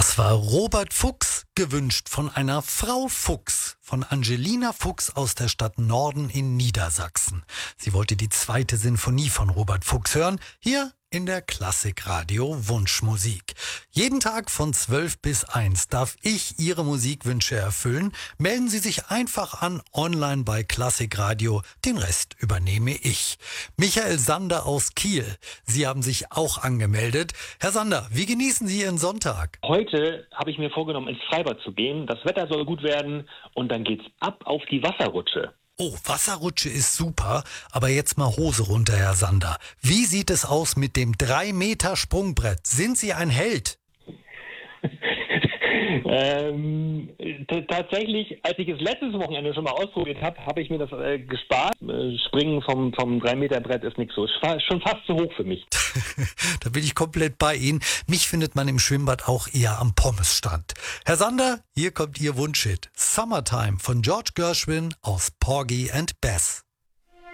Das war Robert Fuchs, gewünscht von einer Frau Fuchs, von Angelina Fuchs aus der Stadt Norden in Niedersachsen. Sie wollte die 2. Sinfonie von Robert Fuchs hören, hier in der Klassikradio Wunschmusik. Jeden Tag von 12 bis 1 darf ich Ihre Musikwünsche erfüllen. Melden Sie sich einfach an, online bei Klassikradio. Den Rest übernehme ich. Michael Sander aus Kiel. Sie haben sich auch angemeldet. Herr Sander, wie genießen Sie Ihren Sonntag? Heute habe ich mir vorgenommen, ins Freibad zu gehen. Das Wetter soll gut werden und dann geht's ab auf die Wasserrutsche. Oh, Wasserrutsche ist super, aber jetzt mal Hose runter, Herr Sander. Wie sieht es aus mit dem 3-Meter Sprungbrett? Sind Sie ein Held? Tatsächlich, als ich es letztes Wochenende schon mal ausprobiert habe, habe ich mir das gespart. Springen vom 3-Meter-Brett ist nicht so, schon fast zu hoch für mich. Da bin ich komplett bei Ihnen. Mich findet man im Schwimmbad auch eher am Pommesstand. Herr Sander, hier kommt Ihr Wunschhit. Summertime von George Gershwin aus Porgy and Bess.